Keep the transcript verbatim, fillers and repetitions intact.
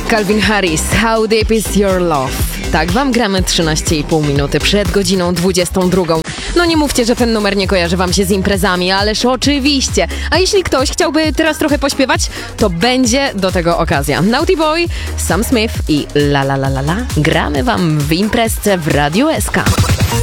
Calvin Harris, How Deep Is Your Love? Tak, wam gramy trzynaście i pół minuty przed godziną dwudziestą drugą. No nie mówcie, że ten numer nie kojarzy wam się z imprezami, ależ oczywiście. A jeśli ktoś chciałby teraz trochę pośpiewać, to będzie do tego okazja. Naughty Boy, Sam Smith i La La La La La gramy wam w imprezce w Radiu S K.